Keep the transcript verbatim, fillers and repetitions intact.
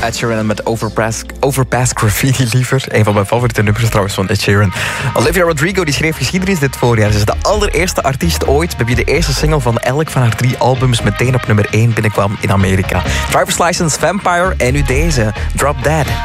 Ed Sheeran met Overpass, Overpass Graffiti liever. Een van mijn favoriete nummers trouwens van Ed Sheeran. Olivia Rodrigo die schreef geschiedenis dit voorjaar. Ze is de allereerste artiest ooit bij wie de eerste single van elk van haar drie albums meteen op nummer één binnenkwam in Amerika. Driver's License, Vampire en nu deze, Drop Dead.